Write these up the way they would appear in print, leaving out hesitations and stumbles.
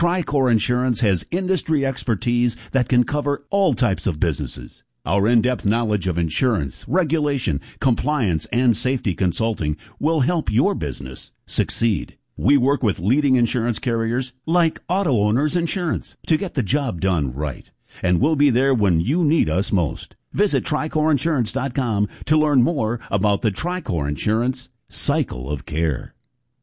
Tricor Insurance has industry expertise that can cover all types of businesses. Our in-depth knowledge of insurance, regulation, compliance, and safety consulting will help your business succeed. We work with leading insurance carriers like Auto Owners Insurance to get the job done right. And we'll be there when you need us most. Visit TricorInsurance.com to learn more about the Tricor Insurance Cycle of Care.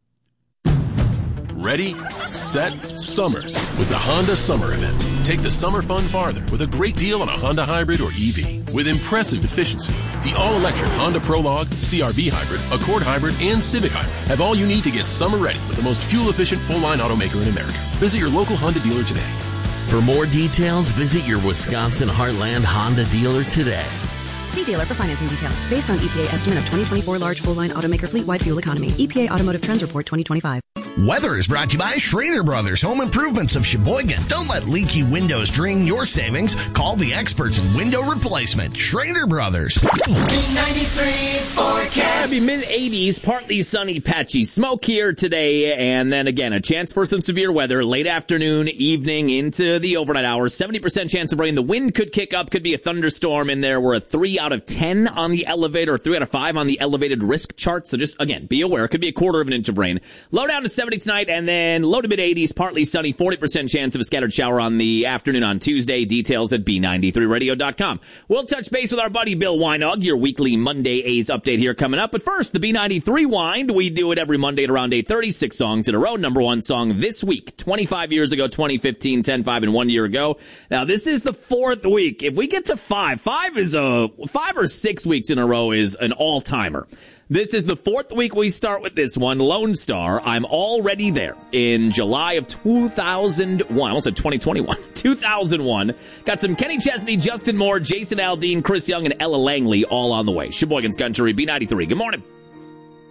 Ready, set, summer with the Honda Summer Event. Take the summer fun farther with a great deal on a Honda Hybrid or EV. With impressive efficiency, the all-electric Honda Prologue, CR-V Hybrid, Accord Hybrid, and Civic Hybrid have all you need to get summer ready with the most fuel-efficient full-line automaker in America. Visit your local Honda dealer today. For more details, visit your Wisconsin Heartland Honda dealer today. See dealer for financing details. Based on EPA estimate of 2024 large full-line automaker fleet-wide fuel economy. EPA Automotive Trends Report 2025. Weather is brought to you by Schrader Brothers Home Improvements of Sheboygan. Don't let leaky windows drain your savings. Call the experts in window replacement. Schrader Brothers. B93 forecast. It'll be mid-80s, partly sunny, patchy smoke here today, and then again a chance for some severe weather late afternoon, evening, into the overnight hours. 70% chance of rain. The wind could kick up, could be a thunderstorm in there. We're a 3 out of 10 on the elevator, or 3 out of 5 on the elevated risk chart. So just, again, be aware. It could be a quarter of an inch of rain. Low down to 70 tonight, and then low to mid-80s, partly sunny, 40% chance of a scattered shower on the afternoon on Tuesday. Details at B93radio.com. We'll touch base with our buddy Bill Weinog, your weekly Monday A's update here coming up. But first, the B93 Wind. We do it every Monday at around 8:30, 6 songs in a row. Number one song this week, 25 years ago, 2015, 10-5, and 1 year ago. Now, this is the 4th week. If we get to 5 or 6 weeks in a row is an all-timer. This is the 4th week we start with this one, Lone Star, I'm Already There, in July of 2001. I almost said 2021. 2001. Got some Kenny Chesney, Justin Moore, Jason Aldean, Chris Young, and Ella Langley all on the way. Sheboygan's Country, B93. Good morning.